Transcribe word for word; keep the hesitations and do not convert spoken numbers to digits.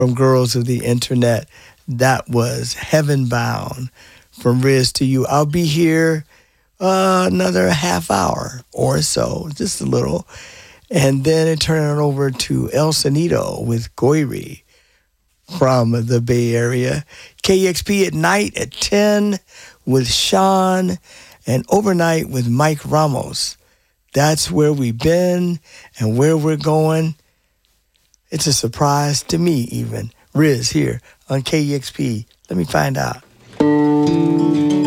from Girls of the Internet. That was Heaven Bound from Riz to you. I'll be here uh, another half hour or so, just a little. And then it turned it over to El Sonido with Goiri from the Bay Area. K X P at night at ten with Sean, and overnight with Mike Ramos. That's where we've been and where we're going. It's a surprise to me even. Riz here on K E X P. Let me find out.